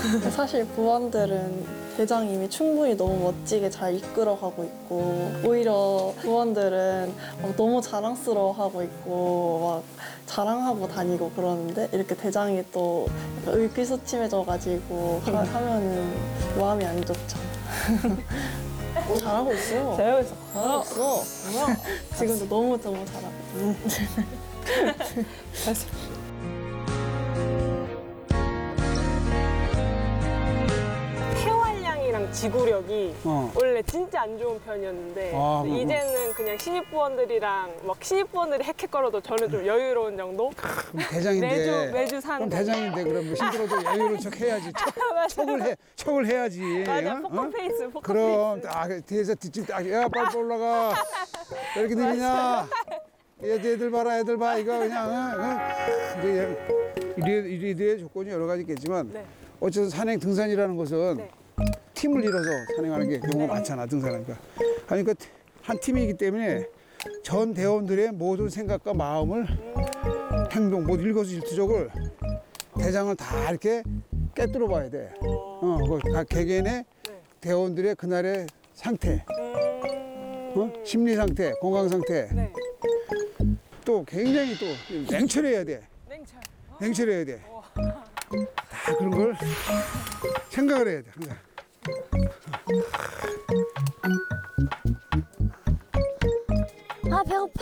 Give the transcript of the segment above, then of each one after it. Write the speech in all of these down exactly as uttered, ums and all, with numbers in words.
사실 부원들은 대장님이 충분히 너무 멋지게 잘 이끌어가고 있고 오히려 부원들은 막 너무 자랑스러워하고 있고 막 자랑하고 다니고 그러는데 이렇게 대장이 또 약간 의기소침해져가지고 하- 하면은 마음이 안 좋죠. 잘하고 있어. 잘하고 있어. 잘하고 있어. 지금도 너무 너무 잘하고 있어. 태활량이랑 지구력이 어. 원래 진짜 안 좋은 편이었는데 아, 그럼, 이제는 그냥 신입부원들이랑 막 신입부원들이 헥헥거려도 저는 좀 여유로운 정도? 그럼 대장인데. 매주 매주 사는 그럼 대장인데 그럼 뭐 힘들어도 여유로운 척 해야지. 척, 척을 해, 척을 해야지. 맞아, 어? 포커페이스, 포커페이스. 그럼 아, 뒤에서 뒷집 딱, 야 빨리 올라가. 왜 이렇게 느리냐? 얘들 봐라, 애들 봐. 이거 그냥 어? 어? 이제 이래 이래의 조건이 여러 가지 있겠지만 네. 어쨌든 산행 등산이라는 것은 네. 팀을 이뤄서 산행하는 게 경우가 많잖아 등산하니까. 그러니까 한 팀이기 때문에 전 대원들의 모든 생각과 마음을 행동, 뭐 일거수일투족을 대장을 다 이렇게 깨뚫어 봐야 돼. 어, 그 각 개개인의 대원들의 그날의 상태, 어? 심리 상태, 건강 상태, 네. 또 굉장히 또 냉철해야 돼. 냉철. 냉철해야 돼. 다 그런 걸 생각을 해야 돼. 항상. 아 배고파.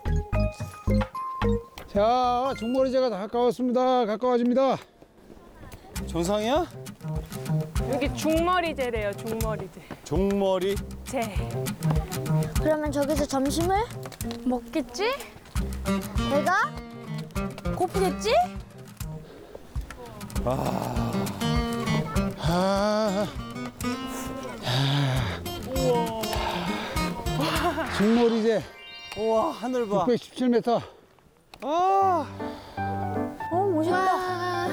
자, 중머리제가 다 가까웠습니다. 가까워집니다. 정상이야? 여기 중머리제래요, 중머리제. 종머리? 제. 그러면 저기서 점심을 먹겠지? 내가 고프겠지? 아, 중머리제 우와, 하늘 봐. 육백십칠 미터. 아, 어 멋있다.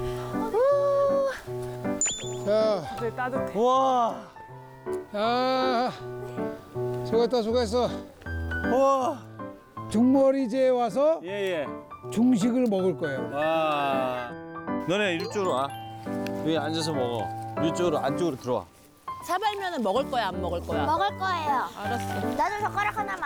자, 네, 따뜻해. 우와, 자, 수고했다, 수고했어. 우와. 중머리제에 와서 예, 예. 중식을 먹을 거예요. 와. 너네 이쪽으로 와. 여기 앉아서 먹어. 이쪽으로, 안쪽으로 들어와. 사발면은 먹을 거야, 안 먹을 거야? 먹을 거예요. 알았어. 나도 젓가락 하나만.